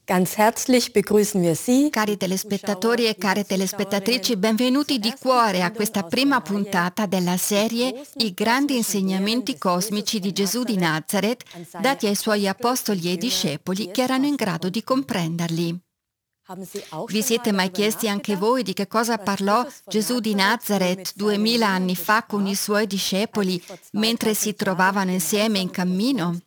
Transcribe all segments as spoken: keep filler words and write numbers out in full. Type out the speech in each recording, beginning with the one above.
Ganz herzlich begrüßen wir Sie. Cari telespettatori e care telespettatrici, benvenuti di cuore a questa prima puntata della serie I grandi insegnamenti cosmici di Gesù di Nazareth, dati ai suoi apostoli e discepoli che erano in grado di comprenderli. Vi siete mai chiesti anche voi di che cosa parlò Gesù di Nazareth duemila anni fa con i suoi discepoli mentre si trovavano insieme in cammino?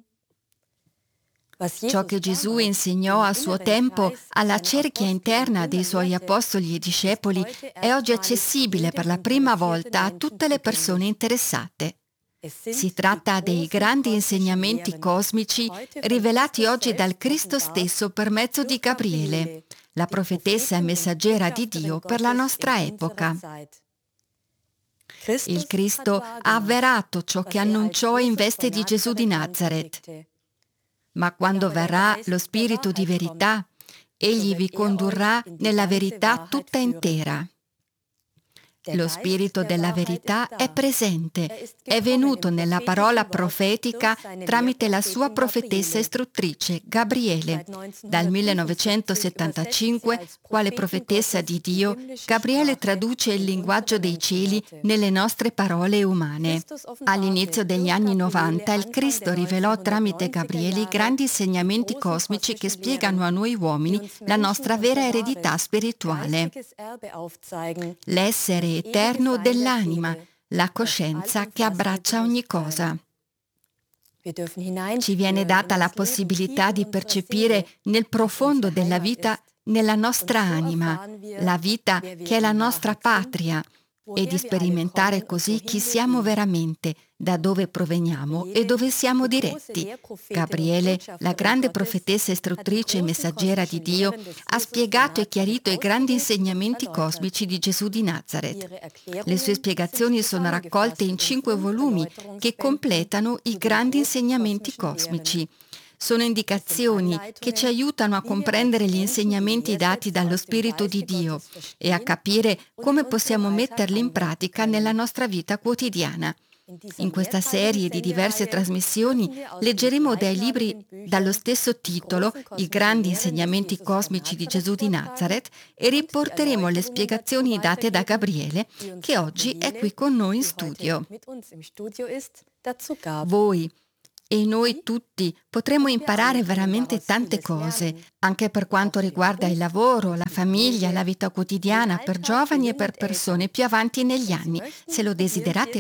Ciò che Gesù insegnò a suo tempo alla cerchia interna dei suoi apostoli e discepoli è oggi accessibile per la prima volta a tutte le persone interessate. Si tratta dei grandi insegnamenti cosmici rivelati oggi dal Cristo stesso per mezzo di Gabriele, la profetessa e messaggera di Dio per la nostra epoca. Il Cristo ha avverato ciò che annunciò in veste di Gesù di Nazareth. Ma quando verrà lo Spirito di verità, egli vi condurrà nella verità tutta intera. Lo Spirito della verità è presente, è venuto nella parola profetica tramite la sua profetessa istruttrice, Gabriele. Dal millenovecentosettantacinque, quale profetessa di Dio, Gabriele traduce il linguaggio dei cieli nelle nostre parole umane. All'inizio degli anni novanta, il Cristo rivelò tramite Gabriele i grandi insegnamenti cosmici che spiegano a noi uomini la nostra vera eredità spirituale. L'essere eterno dell'anima, la coscienza che abbraccia ogni cosa. Ci viene data la possibilità di percepire nel profondo della vita nella nostra anima, la vita che è la nostra patria, e di sperimentare così chi siamo veramente, da dove proveniamo e dove siamo diretti. Gabriele, la grande profetessa istruttrice e messaggera di Dio, ha spiegato e chiarito i grandi insegnamenti cosmici di Gesù di Nazareth. Le sue spiegazioni sono raccolte in cinque volumi che completano i grandi insegnamenti cosmici. Sono indicazioni che ci aiutano a comprendere gli insegnamenti dati dallo Spirito di Dio e a capire come possiamo metterli in pratica nella nostra vita quotidiana. In questa serie di diverse trasmissioni leggeremo dai libri dallo stesso titolo, I grandi insegnamenti cosmici di Gesù di Nazareth, e riporteremo le spiegazioni date da Gabriele, che oggi è qui con noi in studio. Voi e noi tutti potremo imparare veramente tante cose, anche per quanto riguarda il lavoro, la famiglia, la vita quotidiana, per giovani e per persone più avanti negli anni. Se lo desiderate,